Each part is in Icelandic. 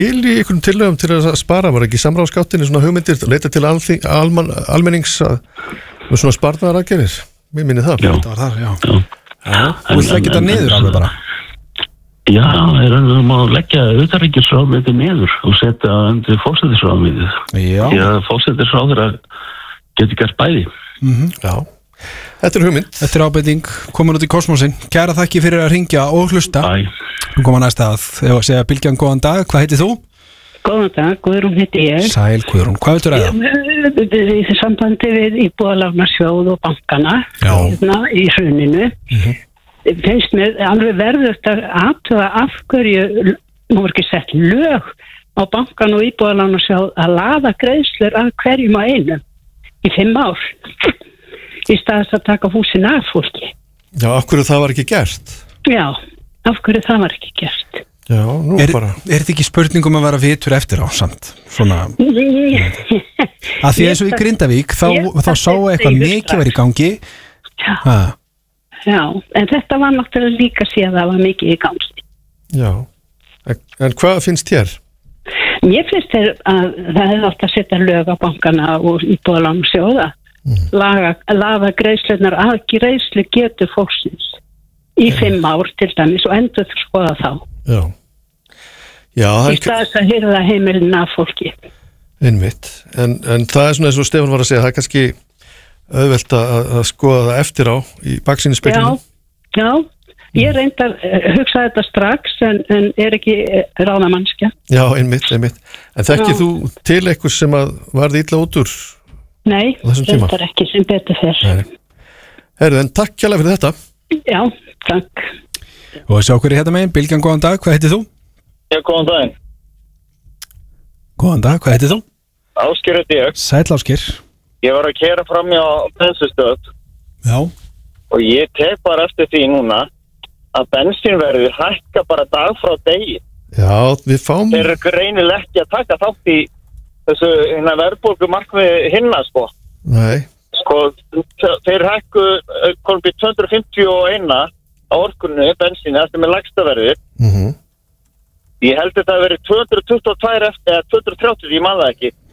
til í einhverjum tillögum til að spara, var ekki samráðsgáttinni svona hugmyndir, leita til almennings með svona sparnaðaraðgerðir? Mér minni það. Já. Það var þar, já. Þú vilt leggja þetta niður alveg bara? Já, má leggja utanríkisráðuneytið niður og setja undir forsætisráðuneytið. Já. Því að forsætisráðherra getur gert bæði. Já. Þetta er hugmynd. Þetta er ábending, komin út í kosmosin. Kæra þakki fyrir að hringja og hlusta. Nú koma næsta að segja Bylgjan góðan dag, hvað heitir þú? Góðan dag, Guðrún heiti ég. Sæl Guðrún, hvað viltu ræða? Í sambandi við Íbúðalánasjóð og bankana í hruninu. Finnst mér alveg verðugt að athuga af hverju nú er ekki sett lög á bankan og Íbúðalánasjóð að laða greiðslur að hverjum á einum í 5 ár í staðis að taka húsin af fólki. Já, af hverju það var ekki gert? Já, af hverju það var ekki gert. Já, nú bara. Er þetta ekki spurningum að vera vitur eftir á samt? Svona að því eins og í Grindavík þá sá eitthvað mikið var í gangi. Já, en þetta var náttúrulega líka síðan það var mikið í gangi. Já, en hvað finnst þér? Mér finnst þér að það hefði átt að setja lög á bankana og Íbúðalánasjóða. Laga greiðslurnar að greiðslu getur fólksins í 5 ár til dæmis og endur þú skoða þá. Já, í staðis að hirða heimilin af fólki. Einmitt, en það er svona eins og Stefán var að segja, það er kannski auðvelt að skoða það eftir á í baksýnisspeglinum. Já, ég reyndar hugsa þetta strax en er ekki ráðamannskja. Já, einmitt. En þekkir þú til eitthvað sem að varði illa út úr? Nei, þetta er ekki sem betur fer. Herru, en takk kjærlega fyrir þetta. Já, takk. Og þessi okkur í hérna megin, Bylgjan, góðan dag, hvað heitir þú? Já, góðan daginn. Góðan dag, hvað heitir þú? Ásgeir heiti ég. Sæll Ásgeir. Ég var að keyra fram hjá bensinstöð. Já. Og ég tek bara eftir því núna að bensínverðið hækka bara dag frá degi. Já, við fáum. Þeir eru greinilega ekki að taka þátt í þessu verðbólgumarkmiði hinna, sko. Nei. Sko, þeir hækku komið 251 á orkunni bensíni eftir með lægsta verðið. Ég held að það hafi verið 222 eða 230, ég man það ekki.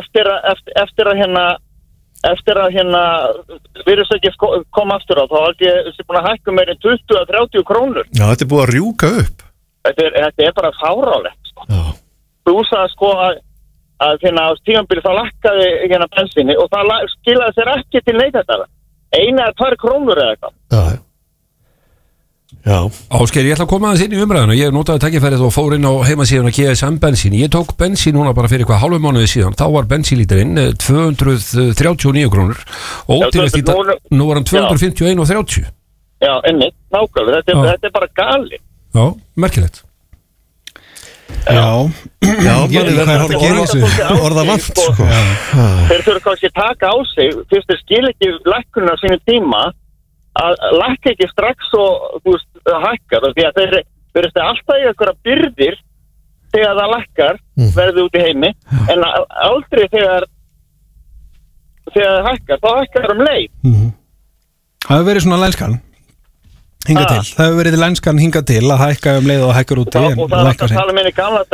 Eftir að virðisauki kom aftur á, þá held ég þessi búin að hækka meira en 20-30 krónur. Já, þetta er búið að rjúka upp. Þetta er bara fáránlegt, sko. Já. Þú sagði sko að á tímabili þá lækkaði bensinni og það skilaði sér ekki til neytendara. 1 eða 2 krónur eða eitthvað. Já. Ásgeir, ég ætla að koma aðeins inn í umræðinu. Ég notaði tækifærið og fór inn á heimasíðuna GSM bensín. Ég tók bensín núna bara fyrir hálfu mánuði síðan. Þá var bensínlítarinn 239 krónur og nú var hann 251,30. Já, einmitt, nákvæmlega. Þetta er bara gali. Já, merkilegt. Já, manni verður að gera þessu orða vant, sko. Þeir þurfa kannski taka á sig fyrst þeir skil ekki lækkunum á sínu tíma að lækka ekki strax og hækkar, því að þeir verðist alltaf í einhverja byrðir þegar það lækkar, verður út í heimi, en aldrei þegar það hækkar, þá hækkar leið. Það hefur verið svona lænskan hingað til. Það hefur verið lænskan hingað til að hækka leið og hækkar úti. Og það var að tala minni gamla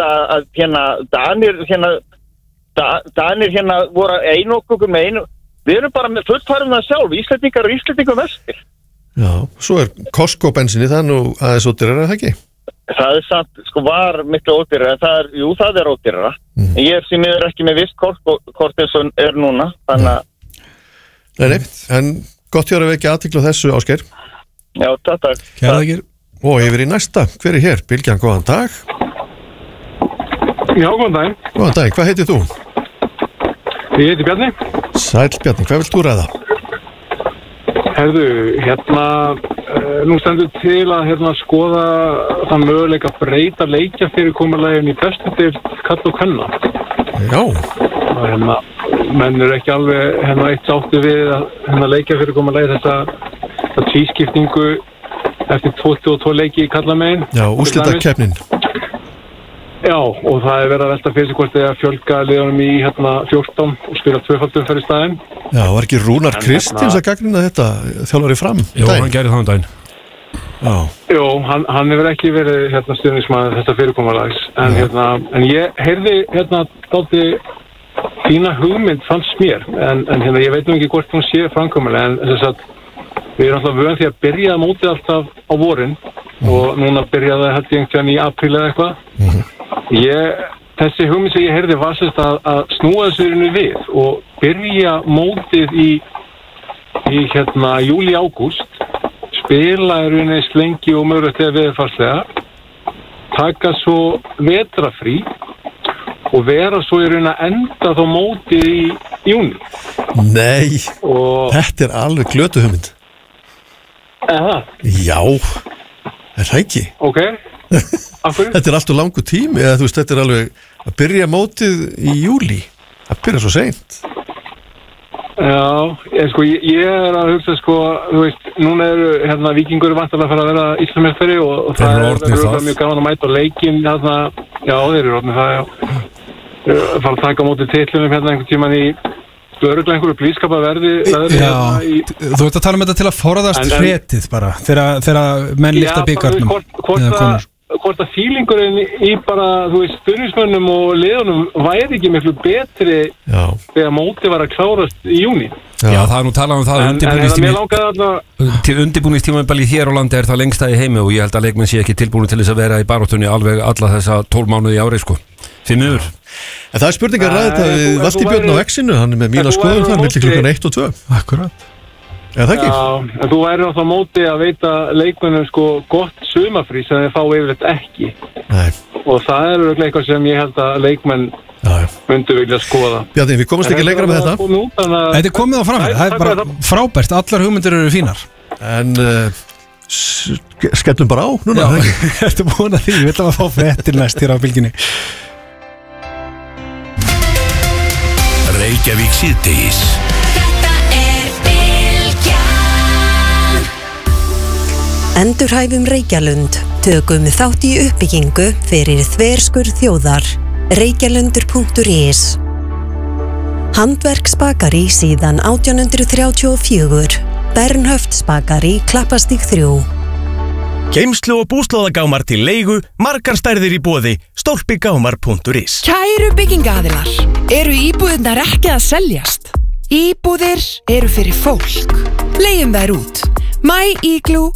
að Danir voru einokkukum með einu. Við erum bara með fullfærum það sjálf, Íslendingar og Íslendingar vestir. Já, svo er Costco bensinni, það nú aðeins ódýrara, það ekki? Það samt, var miklu ódýrara, það er ódýrara. Ég er sem miður ekki með vist kort eins og er núna, þannig að... Nei, en gott hjá að vekja athygli á þessu, Ásgeir. Já, takk. Kærleikir. Og yfir í næsta, hver er hér? Bylgjan, góðan dag. Já, góðan dag. Góðan dag, hvað heitir þú? Ég heiti Bjarni. Sæll Bjarni, hvað vilt þú ræða? Herðu, nú stendur til að skoða þann möguleika að breyta leikjafyrirkomulaginu í bestu deild kalla og kvenna. Já. Og menn eru ekki alveg eitt sátti við að leikjafyrirkomulagi þessa tvískiptingu eftir 22 leiki í kallamegin. Já, úrslitakeppnin. Já, og það er verið að velta fyrir sig hvort þegar fjölga liðunum í 14 og spila 2-faldum fyrir staðinn. Já, var ekki Rúnar Kristins að gagnrýna þetta þjálfari Fram? Jó, hann gerði það daginn. Jú, hann hefur ekki verið stuðningsmaður þetta fyrirkomulags en ég heyrði dálítið fína hugmynd fannst mér en ég veit ekki hvort hún sé framkomulega en þess að við erum alltaf vöðan því að byrja mótið alltaf á vorin og núna byrjaði held ég einhvern í apríl eða eitthvað þessi hugmynd sem ég heyrði var sérst að snúa þessu við og byrja mótið í júli-ágúst spila eins lengi og mögulegt eða veðurfarslega taka svo vetrafrí og vera svo í raun að enda þá mótið í júni. Nei, þetta alveg glötu hugmynd. Já, það ekki. Ok, þetta alltaf langur tími eða þú veist, þetta alveg að byrja mótið í júli það byrja svo seint. Já, ég að hugsa þú veist, núna eru Víkingur vantarlega að fara að vera Íslandsmeistari og það mjög gaman að mæta á leikinn þeir eru orðnir það fara að taka á móti titlunum einhvern tímann í örugglega einhverju blíðskapa verði þú ert að tala þetta til að forðast hretið bara þegar menn lyfta bikarnum hvort að fílingurinn í bara, þú veist, stuðningsmönnum og liðunum væri ekki miklu betri þegar mótið var að klárast í júni. Já, það nú talað það undirbúningstímabilið hér á landi það lengsta í heimi og ég held að leikmenn sé ekki tilbúin til þess að vera í baráttunni alveg alla þessa 12 mánuði í ári því miður. En það spurningar ræðið við Valtý Björn á X-inu, hann með mína skoðun þar milli klukkan 1 og 2. Akkurat. Já, en þú væri á móti að veita leikmennum gott sumafrí sem þeir fá yfirleitt ekki. Nei. Og það eitthvað sem ég held að leikmenn myndu vilja skoða. Bjarni, við komumst ekki lengra með þetta. Þetta er komið á framfæri, það er bara frábært, allar hugmyndir eru fínar. En skellum bara á núna. Ertu búin að því, við ætlum að fá fréttir næst hér á Bylgjunni. Reykjavík síðdegis. Endurhæfum Reykjalund, tökum þátt í uppbyggingu fyrir þverskurð þjóðar. Reykjalundur.is Handverksbakari síðan 1834. Bernhöftsbakari Klappastíg 3. Geymslu og búslóðagámar til leigu, margar stærðir í boði, stolpigámar.is. Kæru byggingaaðilar, eru íbúðirnar ekki að seljast? Íbúðir eru fyrir fólk. Leigjum þær út. myigloo.is.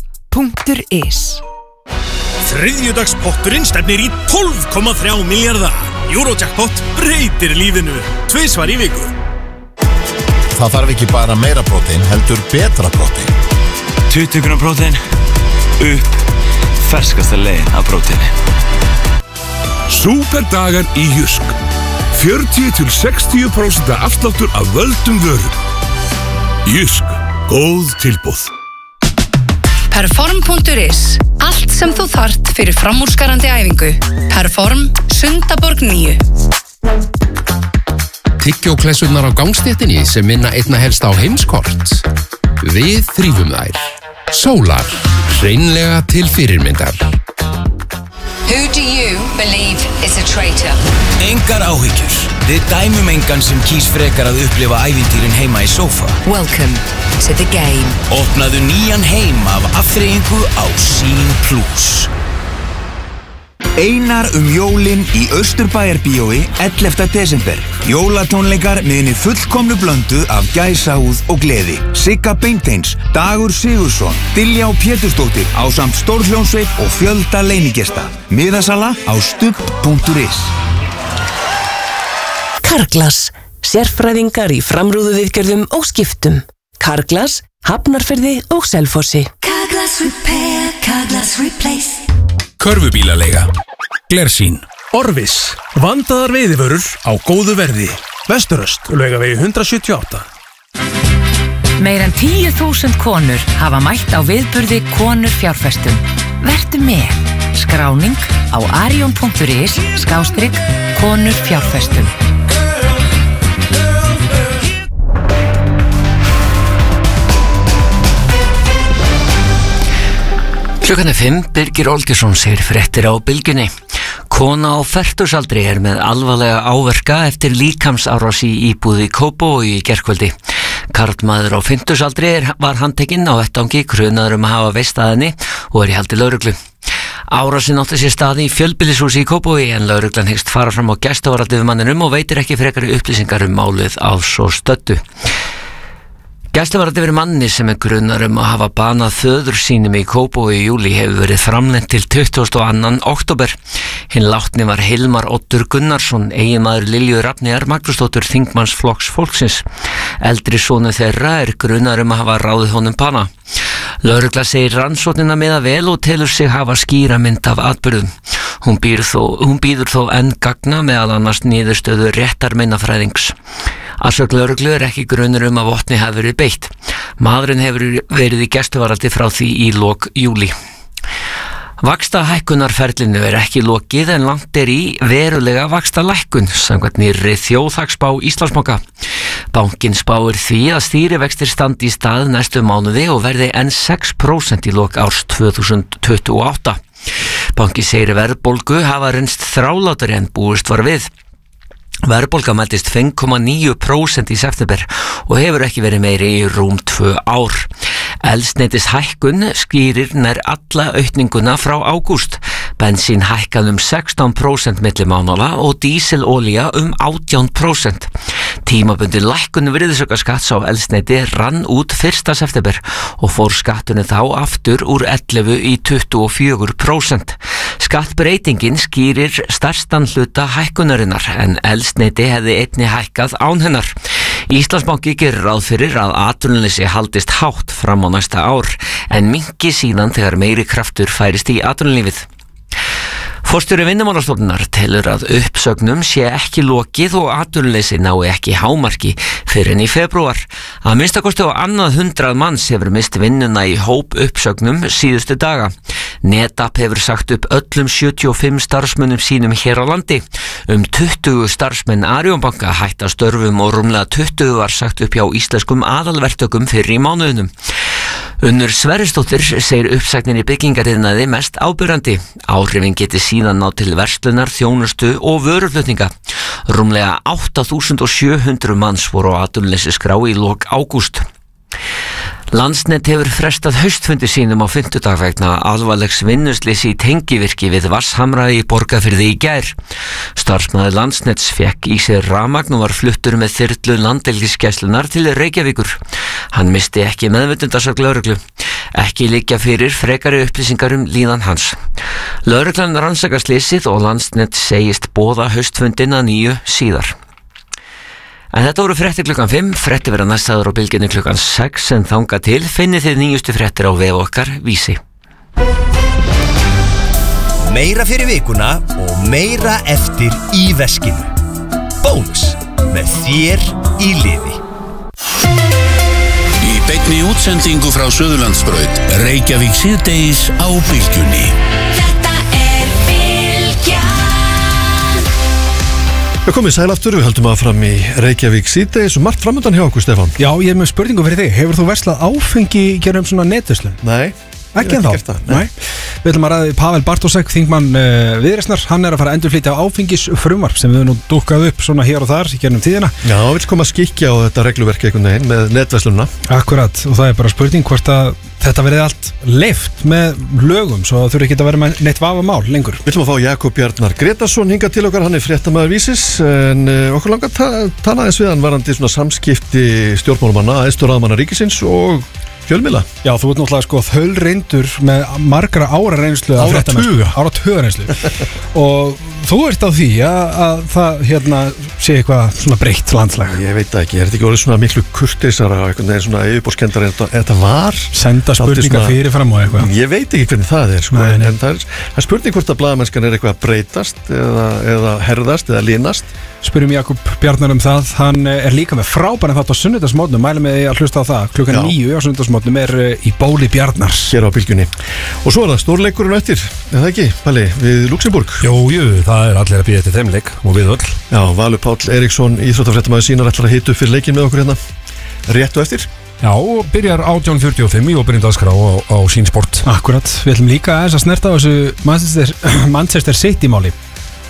Þriðjudagspotturinn stefnir í 12,3 milljarða. Eurojackpot breytir lífinu 2 svar í viku. Það þarf ekki bara meira prótein, heldur betra prótein. 20 grunn prótein upp ferskasta leiðin af próteini. Súperdagar í Jysk. 40-60% afsláttur af völdum vörum. Jysk, góð tilboð. Perform.is. Allt sem þú þarft fyrir framúrskarandi æfingu. Perform, Sundaborg 9. Tyggjóklessurnar á gangstéttinni sem minna einna helst á heimskort. Við þrífum þær. Sólar, hreinlega til fyrirmyndar. Who do you believe is a traitor? Engar áhyggjur. Við dæmum engan sem kýs frekar að upplifa ævintýrin heima í sófa. Welcome to the game. Opnaðu nýjan heim af afþreyingu á Sín+. Einar jólin í Austurbæjarbíói 11. desember. Jólatónleikar með henni fullkomnu blöndu af gæsahúð og gleði. Sigga Beinteins, Dagur Sigursson, Diljá Pétursdóttir ásamt stórhljómsveit og fjölda leinigesta. Miðasala á stubb.is. Carglass, sérfræðingar í framrúðuviðgerðum og skiptum. Carglass, Hafnarfirði og Selfossi. Carglass Repair, Carglass Replace. Körfubílaleiga, Glersín, Orvis, vandaðar veiðivörur á góðu verði. Vesturöst, Laugavegi 178. Meir en 10.000 konur hafa mætt á viðburði Konur fjárfestum. Vertu með. Skráning á arion.is/konur fjárfestum. Klukkan 5, Birgir Olgjesson segir fréttir á Bylgjunni. Kona á fertugsaldri með alvarlega áverka eftir líkamsárás í íbúð í Kópavogi í gærkvöldi. Karlmaður á 50-aldri var handtekinn á vettvangi, grunaður að hafa veist að henni og í haldi lögreglu. Árásin átti sér stað í fjölbýlishúsi í Kópavogi en lögreglan hyggst fara fram á gæsluvarðhald yfir manninum og veitir ekki frekari upplýsingar málið að svo stöddu. Gæsluvarðhald yfir manni sem grunaður að hafa banað föður sínum í Kópavogi í júlí hefur verið framlengt til 22. október. Hinn látni var Hilmar Oddur Gunnarsson, eiginmaður Lilju Rafneyjar Magnúsdóttur þingmannsflokks fólksins. Eldri sonur þeirra grunaður að hafa ráðið honum bana. Lögregla segir rannsóknina miða vel og telur sig hafa skýra mynd af atburðum. Hún býður þó enn gagna meðal annars niðurstöðu réttarmeinafræðings. Að sögn lögreglu ekki grunur að vopni hafi verið beitt. Maðurinn hefur verið í gæsluvarðhaldi frá því í lok júlí. Vaxtahækkunarferlinu ekki lokið en langt í verulega vaxtalækkun samkvæmt nýrri þjóðhagsspá Íslandsbanka. Bankinn spáir því að stýrivextir standi í stað næstu mánuði og verði enn 6% í lok árs 2028. Bankinn segir verðbólgu hafa reynst þrálátari en búist var við. Verðbólga mældist 5,9% í september og hefur ekki verið meiri í rúm 2 ár. Eldsneytis hækkun skýrir nær alla aukninguna frá ágúst. Bensín hækkað 16% milli mánaða og dísilolía 18%. Tímabundin lækkun virðisaukaskatts á eldsneyti rann út 1. september og fór skattunni þá aftur úr 11 í 24%. Skattbreytingin skýrir stærstan hluta hækkunarinnar en eldsneyti hefði einni hækkað án hennar. Íslandsbanki gerir ráð fyrir að atvinnuleysi haldist hátt fram á næsta ár en minnki síðan þegar meiri kraftur færist í atvinnulífið. Forstjóri Vinnumálastofnunar telur að uppsögnum sé ekki lokið og atvinnuleysi nái ekki hámarki fyrr en í febrúar. Að minnstakosti á annað 100 manns hefur mist vinnuna í hóp uppsögnum síðustu daga. NetApp hefur sagt upp öllum 75 starfsmönnum sínum hér á landi. 20 starfsmenn Arionbanka hætta störfum og rúmlega 20 var sagt upp hjá íslenskum aðalverktökum fyrr í mánuðinum. Unnur Sverrisdóttir segir uppsagnin í byggingariðnaði mest ábyrrandi. Áhrifin geti síðan ná til verslunar, þjónustu og vöruflutninga. Rúmlega 8.700 manns voru á atvinnuleysisskrá í lok ágúst. Landsnet hefur frestað haustfundi sínum á 5. dag vegna alvarlegs vinnusleysi í tengivirki við Vatnshamra í Borgarfirði í gær. Starfsmaður Landsnets fekk í sig rafmagn og var fluttur með þyrlu Landhelgisgæslunnar til Reykjavíkur. Hann misti ekki meðvitund að sögn lögreglu. Ekki liggja fyrir frekari upplýsingar líðan hans. Lögreglan rannsakar slysið og Landsnet segist boða haustfundin að nýju síðar. En þetta voru fréttir klukkan 5, fréttir verða næstaður á bylginni klukkan 6 en þangað til finnið þið nýjustu fréttir á vef okkar Vísi. Meira fyrir vikuna og meira eftir í veskinu. Bónus með þér í liði. Í beinni útsendingu frá Suðurlandsbraut, Reykjavík síðdegis á bylgjunni. Við komum í sælaftur, við höldum að fram í Reykjavík síðdegis og margt framöndan hjá okkur, Stefán. Já, ég er með spurningu fyrir þig. Hefur þú verslað áfengi gerum svona netverslun? Nei. Ekki en þá? Nei. Við ætlum að ræða við Pavel Bartósek, þingmann Viðreisnar. Hann er að fara að endurflytja áfengisfrumvarp sem við nú dukkað upp svona hér og þar í gernum tíðina. Já, við viljum koma að skikja á þetta regluverki einhvern veginn með netverslunna. Akkurat, og það er bara spurning hvort að þetta verði allt leyft með lögum svo það þurfi ekki að vera með neitt vafamál lengur. Við ætlum að fá Jakob Bjarnar Gretarsson hingað til okkar, hann er fréttamaður Vísis en okkur langar tala þess við hann varandi svona samskipti stjórnmálamanna, æðstu ráðamanna ríkisins og fjölmiðla. Já, þú ert náttúrulega sko þaulreyndur með margra ára reynslu áratuga reynslu og þú ert á því að það sé eitthvað svona breytt landslag. Ég veit það ekki, er þetta ekki orðið svona miklu kurteisara og eitthvað neður svona yfirbórskendara en þetta var? Senda spurningar fyrirfram og eitthvað. Ég veit ekki hvernig það er sko, en það er spurning hvort að blaðamennskan er eitthvað að breytast eða herðast eða linast. Spyrjum Jakob Bjarnar það, hann er líka með frábæran þátt á sunnudagsmótnum, mælum við að hlusta á það, klukkan 9 á sunnudagsmótnum er í bóli Bjarnars. Hér á bylgjunni. Og svo er það stórleikurinn eftir, er það ekki, Palli, við Luxemburg? Jú, það er allir að býða til þeim leik og við öll. Já, Valur Páll Eiríksson, íþróttafréttamaður sínar ætlar að hita upp fyrir leikin með okkur hérna, rétt og eftir. Já, og byrjar 18:45 í opinindaskrá á sín sport. Akkurat, við ætlum líka að snerta á þessu Manchester City máli.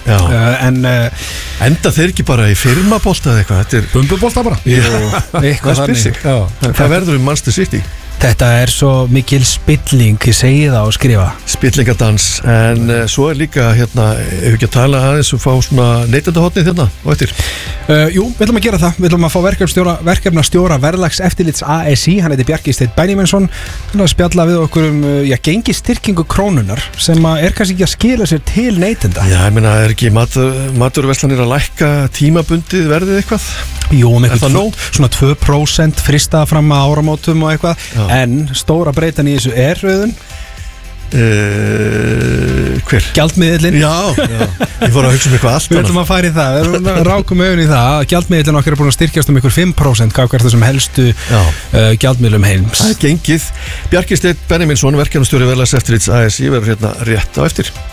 Enda þeir ekki bara í firmabolta eða eitthvað? Þetta er bumbubolta bara. Eitthvað þannig. Það verður Manchester City. Þetta er svo mikil spilling, ég segi það og skrifa. Spillingadans, en svo er líka hérna, ef ekki að tala aðeins fá svona neytendahotnið hérna og eftir. Jú, við ætlum að gera það. Við ætlum að fá verkefnastjóra Verðlags eftirlits ASI, hann heiti Bjarki Steinn Benjamínsson. Hann að spjalla við okkur gengistyrkingu krónunar sem er kannski ekki að skila sér til neytenda. Já, ég meina, er ekki maturverslanir að lækka tímabundið verðið eitthvað? Jú, svona 2% frista fram að áramótum og eitthvað. En stóra breytan í þessu er Rauðun Hver? Gjaldmiðillinn. Já, ég fór að hugsa eitthvað allt. Við ætlum að fara í það, við rákum auðvitað í það að gjaldmiðillinn okkar er búin að styrkjast ykkur 5% hvað þessum helstu gjaldmiðlum heims. Það er gengið. Bjarki Steinn Benjamínsson, verkefnastjóri Verðlags eftirlits ASI, verður hérna rétt á eftir.